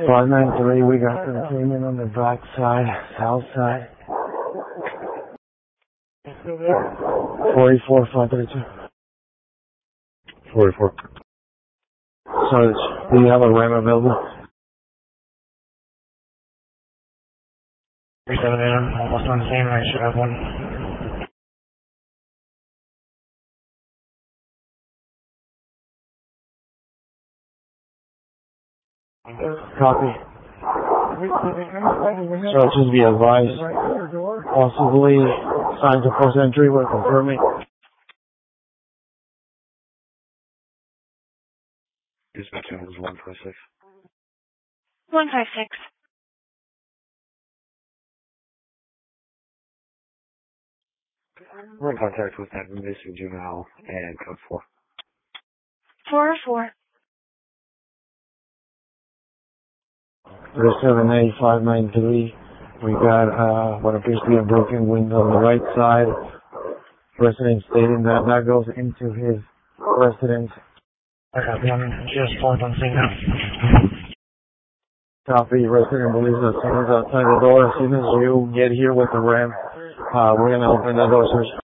593, we got containment on the back side, south side. Still there? 44, 532. 44. So, do you have a RAM available? 378, almost on the same, I should have one. Copy. So just be advised, possibly signs of forced entry, we're confirming. Dispatch channel is 156. 156. We're in contact with that missing juvenile and code 4. 404. 378-593. We got what appears to be a broken window on the right side. Resident stating that that goes into his residence. I got one just point on scene now. Copy. Resident believes that someone's outside the door. As soon as you get here with the ramp, we're gonna open the door, sir.